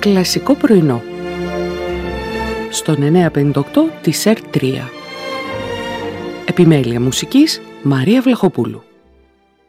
Κλασικό πρωινό στον 958 της ΕΡΤ3. Επιμέλεια μουσικής Μαρία Βλαχοπούλου.